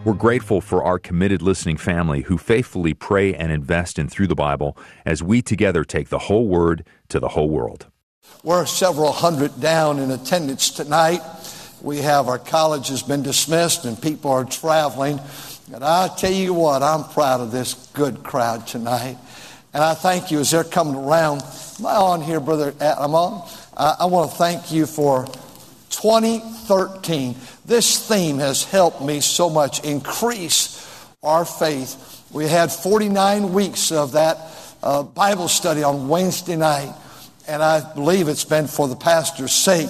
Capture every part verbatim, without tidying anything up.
We're grateful for our committed listening family who faithfully pray and invest in Through the Bible as we together take the whole Word to the whole world. We're several hundred down in attendance tonight. We have our college has been dismissed and people are traveling. And I tell you what, I'm proud of this good crowd tonight. And I thank you as they're coming around. Am I on here, Brother? I'm on. I, I want to thank you for twenty thirteen. This theme has helped me so much increase our faith. We had forty-nine weeks of that uh, Bible study on Wednesday night, and I believe it's been for the pastor's sake.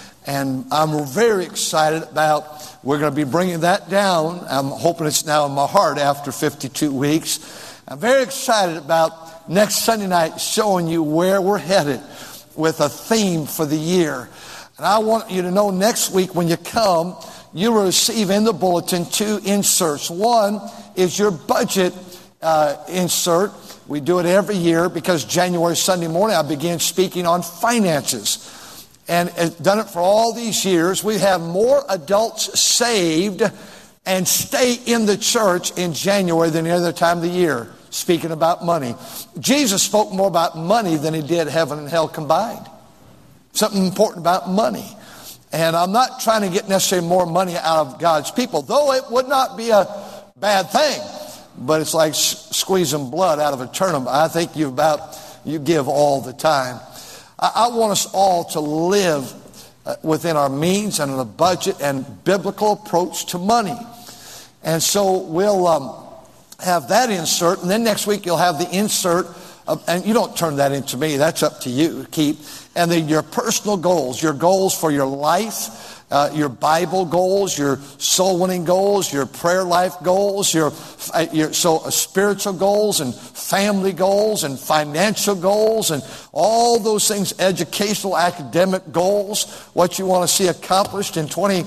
And I'm very excited about, we're going to be bringing that down. I'm hoping it's now in my heart after fifty-two weeks. I'm very excited about next Sunday night showing you where we're headed with a theme for the year. And I want you to know next week when you come, you will receive in the bulletin two inserts. One is your budget uh, insert. We do it every year because January Sunday morning I began speaking on finances. And I've done it for all these years. We have more adults saved and stay in the church in January than any other time of the year, speaking about money. Jesus spoke more about money than he did heaven and hell combined. Something important about money. And I'm not trying to get necessarily more money out of God's people, though it would not be a bad thing. But it's like squeezing blood out of a turnip. I think you about you give all the time. I, I want us all to live uh, within our means and in a budget and biblical approach to money. And so we'll um, have that insert, and then next week you'll have the insert. Uh, and you don't turn that into me. That's up to you. Keep. And then your personal goals, your goals for your life, uh, your Bible goals, your soul winning goals, your prayer life goals, your, uh, your so uh, spiritual goals and family goals and financial goals and all those things, educational, academic goals, what you want to see accomplished in twenty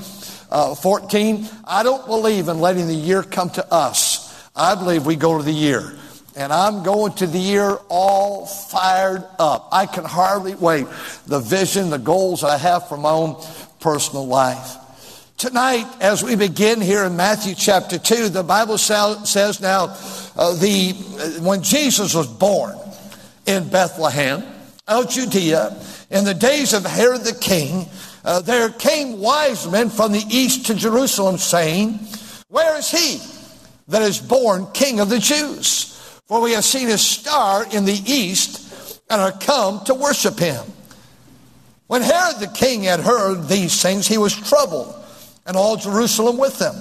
fourteen. I don't believe in letting the year come to us. I believe we go to the year. And I'm going to the year all fired up. I can hardly wait. The vision, the goals I have for my own personal life. Tonight, as we begin here in Matthew chapter two, the Bible says now, uh, the when Jesus was born in Bethlehem of Judea, in the days of Herod the king, uh, there came wise men from the east to Jerusalem, saying, "Where is he that is born King of the Jews? For we have seen his star in the east and are come to worship him." When Herod the king had heard these things, he was troubled, and all Jerusalem with him.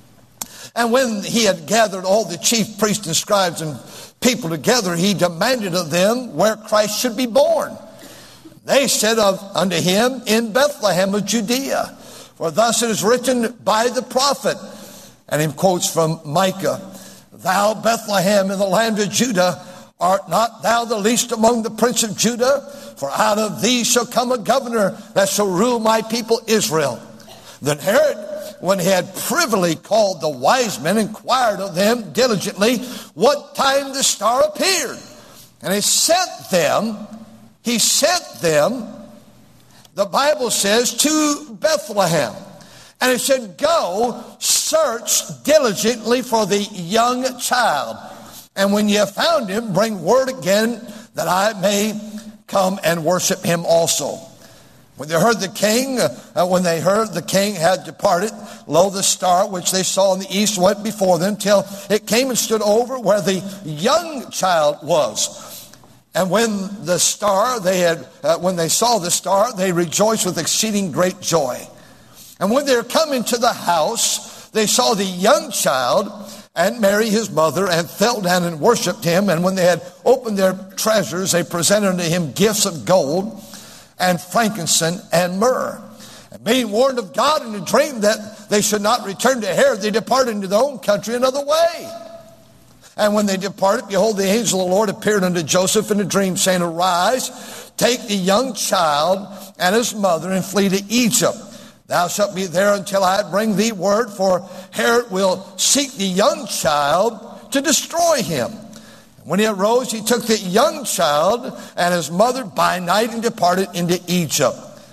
And when he had gathered all the chief priests and scribes and people together, he demanded of them where Christ should be born. They said of, unto him, "In Bethlehem of Judea. For thus it is written by the prophet." And he quotes from Micah, "Thou Bethlehem in the land of Judah, art not thou the least among the prince of Judah? For out of thee shall come a governor that shall rule my people Israel." Then Herod, when he had privily called the wise men, inquired of them diligently what time the star appeared. And he sent them, he sent them, the Bible says, to Bethlehem. And he said, "Go, search diligently for the young child. And when you have found him, bring word again that I may come and worship him also." When they heard the king, uh, when they heard the king had departed, lo, the star which they saw in the east went before them till it came and stood over where the young child was. And when the star they had, uh, when they saw the star, they rejoiced with exceeding great joy. And when they were come into the house, they saw the young child and Mary his mother, and fell down and worshipped him. And when they had opened their treasures, they presented unto him gifts of gold and frankincense and myrrh. And being warned of God in a dream that they should not return to Herod, they departed into their own country another way. And when they departed, behold, the angel of the Lord appeared unto Joseph in a dream, saying, "Arise, take the young child and his mother, and flee to Egypt. Thou shalt be there until I bring thee word, for Herod will seek the young child to destroy him." And when he arose, he took the young child and his mother by night and departed into Egypt.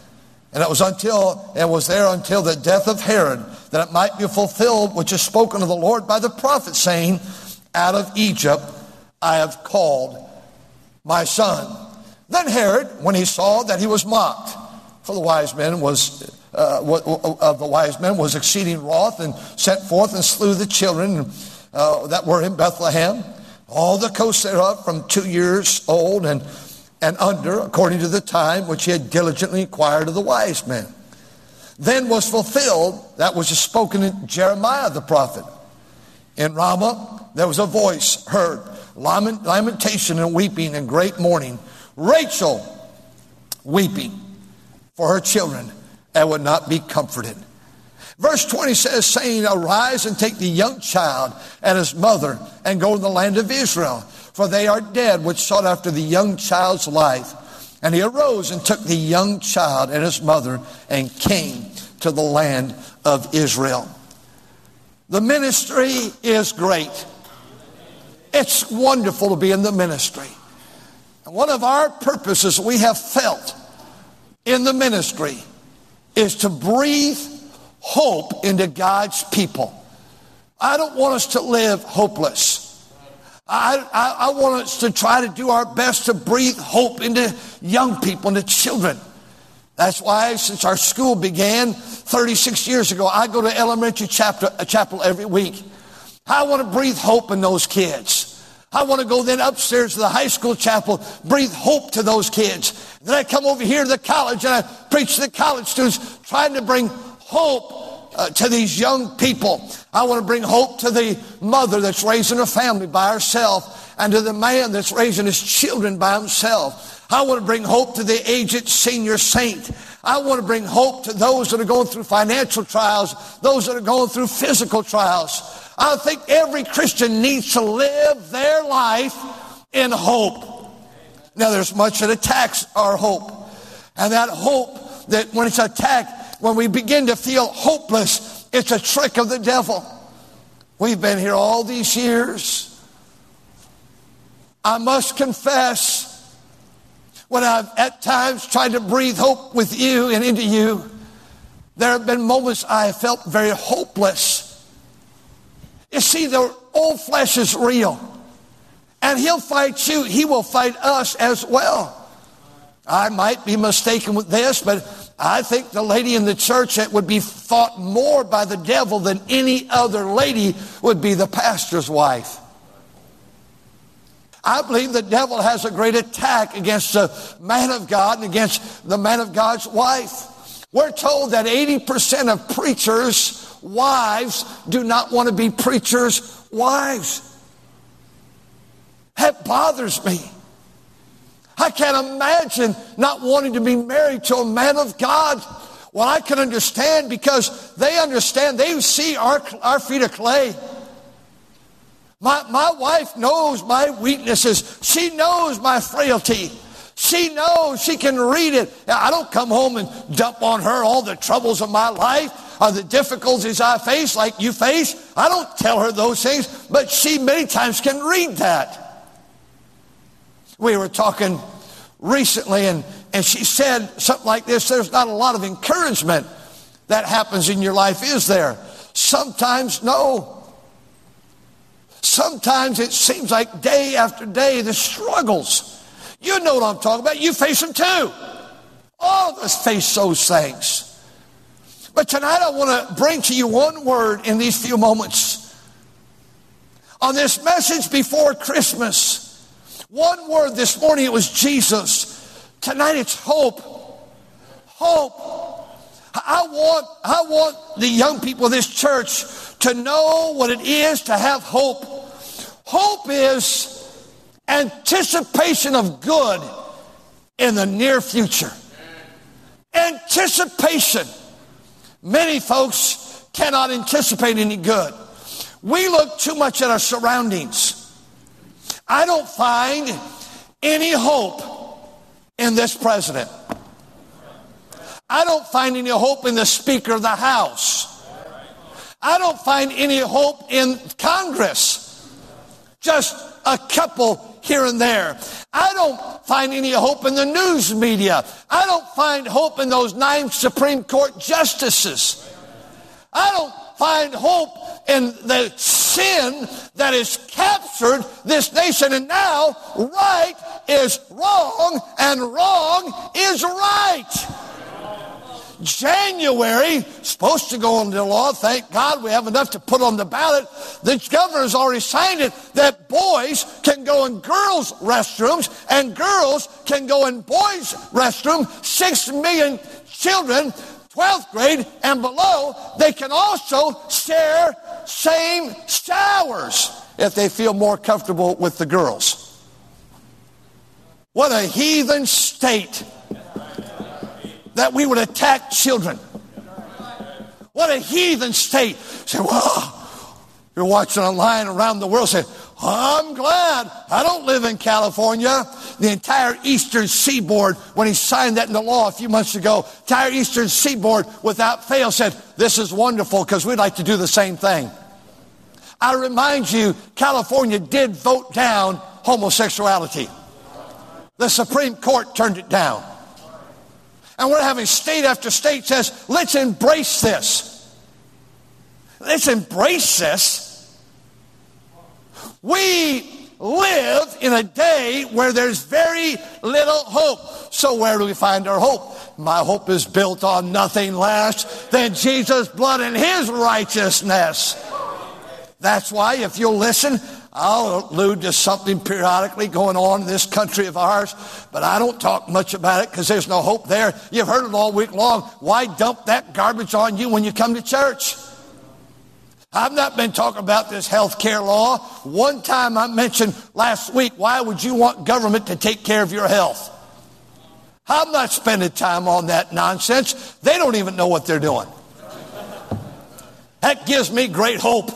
And it was until, it was there until the death of Herod, that it might be fulfilled, which is spoken of the Lord by the prophet, saying, out of Egypt I have called my son. Then Herod, when he saw that he was mocked, for the wise men was uh, of the wise men was exceeding wroth, and sent forth and slew the children uh, that were in Bethlehem, all the coasts thereof, from two years old and and under, according to the time which he had diligently inquired of the wise men. Then was fulfilled that which is spoken in Jeremiah the prophet. In Ramah there was a voice heard, lament, lamentation and weeping and great mourning. Rachel weeping for her children and would not be comforted. Verse twenty says, saying, arise and take the young child and his mother and go to the land of Israel, for they are dead which sought after the young child's life. And he arose and took the young child and his mother and came to the land of Israel. The ministry is great. It's wonderful to be in the ministry. And one of our purposes we have felt in the ministry is to breathe hope into God's people. I don't want us to live hopeless. I, I, I want us to try to do our best to breathe hope into young people, into children. That's why since our school began thirty-six years ago, I go to elementary chapter, chapel every week. I want to breathe hope in those kids. I want to go then upstairs to the high school chapel, breathe hope to those kids. Then I come over here to the college and I preach to the college students, trying to bring hope uh, to these young people. I want to bring hope to the mother that's raising a family by herself, and to the man that's raising his children by himself. I want to bring hope to the aged senior saint. I want to bring hope to those that are going through financial trials, those that are going through physical trials. I think every Christian needs to live their life in hope. Now, there's much that attacks our hope. And that hope, that when it's attacked, when we begin to feel hopeless, it's a trick of the devil. We've been here all these years. I must confess, when I've at times tried to breathe hope with you and into you, there have been moments I have felt very hopeless. You see, the old flesh is real. And he'll fight you. He will fight us as well. I might be mistaken with this, but I think the lady in the church that would be fought more by the devil than any other lady would be the pastor's wife. I believe the devil has a great attack against the man of God and against the man of God's wife. We're told that eighty percent of preachers' wives do not want to be preachers' wives. That bothers me. I can't imagine not wanting to be married to a man of God. Well, I can understand, because they understand. They see our, our feet of clay. My, my wife knows my weaknesses. She knows my frailty. She knows, she can read it. I don't come home and dump on her all the troubles of my life, or the difficulties I face like you face. I don't tell her those things, but she many times can read that. We were talking recently, and, and she said something like this: there's not a lot of encouragement that happens in your life, is there? Sometimes, no. Sometimes it seems like day after day, the struggles. You know what I'm talking about. You face them too. All of us face those things. But tonight I want to bring to you one word in these few moments. On this message before Christmas, one word this morning, it was Jesus. Tonight it's hope. Hope. I want, I want the young people of this church to know what it is to have hope. Hope is anticipation of good in the near future. Anticipation. Many folks cannot anticipate any good. We look too much at our surroundings. I don't find any hope in this president. I don't find any hope in the Speaker of the House. I don't find any hope in Congress. Just a couple here and there. I don't find any hope in the news media. I don't find hope in those nine Supreme Court justices. I don't find hope in the sin that has captured this nation. And now, right is wrong and wrong is right. January, supposed to go into law. Thank God we have enough to put on the ballot. The governor's already signed it that boys can go in girls' restrooms and girls can go in boys' restrooms. Six million children, twelfth grade and below, they can also share same showers if they feel more comfortable with the girls. What a heathen state that we would attack children. What a heathen state. Say, well, you're watching online around the world, say, I'm glad I don't live in California. The entire eastern seaboard, when he signed that into law a few months ago, entire eastern seaboard without fail said, this is wonderful because we'd like to do the same thing. I remind you, California did vote down homosexuality. The Supreme Court turned it down. And we're having state after state says, let's embrace this. Let's embrace this. We live in a day where there's very little hope. So where do we find our hope? My hope is built on nothing less than Jesus' blood and his righteousness. That's why, if you'll listen, I'll allude to something periodically going on in this country of ours, but I don't talk much about it because there's no hope there. You've heard it all week long. Why dump that garbage on you when you come to church? I've not been talking about this health care law. One time I mentioned last week, why would you want government to take care of your health? I'm not spending time on that nonsense. They don't even know what they're doing. That gives me great hope.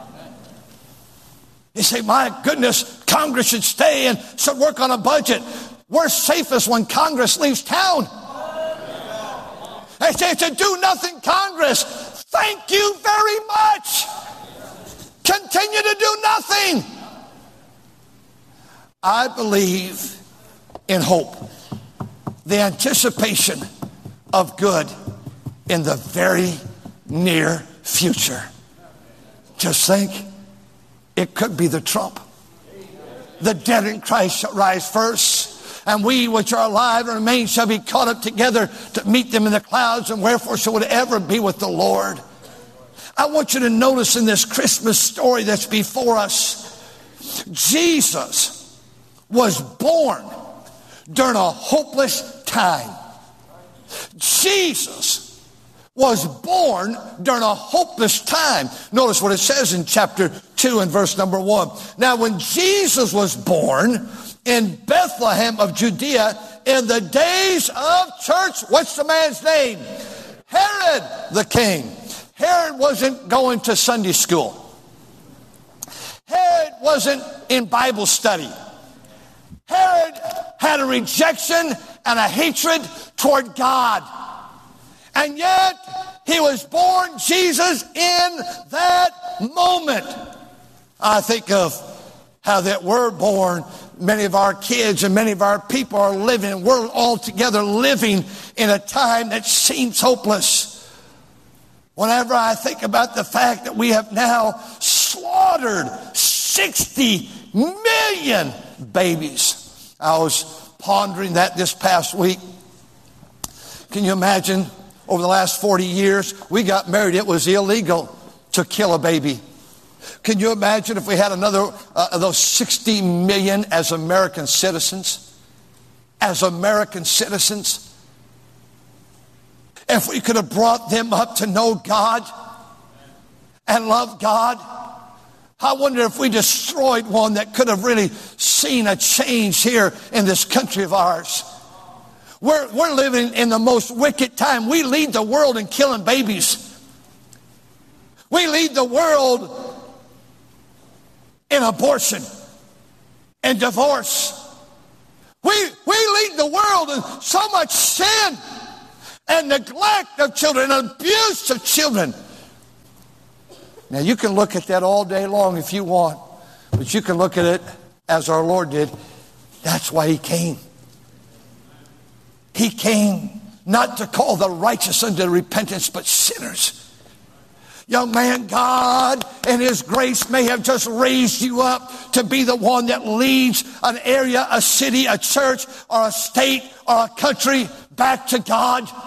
You say, my goodness, Congress should stay and should work on a budget. We're safest when Congress leaves town. They say it's a do-nothing Congress. Thank you very much. Continue to do nothing. I believe in hope. The anticipation of good in the very near future. Just think. It could be the trump. The dead in Christ shall rise first, and we which are alive and remain shall be caught up together to meet them in the clouds, and wherefore shall we ever be with the Lord. I want you to notice in this Christmas story that's before us, Jesus was born during a hopeless time. Jesus was born during a hopeless time. Notice what it says in chapter two and verse number one. Now, when Jesus was born in Bethlehem of Judea in the days of church, what's the man's name? Herod the king. Herod wasn't going to Sunday school. Herod wasn't in Bible study. Herod had a rejection and a hatred toward God. And yet, he was born Jesus in that moment. I think of how that we're born. Many of our kids and many of our people are living. We're all together living in a time that seems hopeless. Whenever I think about the fact that we have now slaughtered sixty million babies. I was pondering that this past week. Can you imagine? Over the last forty years, we got married. It was illegal to kill a baby. Can you imagine if we had another uh, of those sixty million as American citizens? As American citizens? If we could have brought them up to know God and love God. I wonder if we destroyed one that could have really seen a change here in this country of ours. We're, we're living in the most wicked time. We lead the world in killing babies. We lead the world in abortion and divorce. We, we lead the world in so much sin and neglect of children and abuse of children. Now, you can look at that all day long if you want, but you can look at it as our Lord did. That's why he came. He came not to call the righteous unto repentance, but sinners. Young man, God in his grace may have just raised you up to be the one that leads an area, a city, a church, or a state, or a country back to God.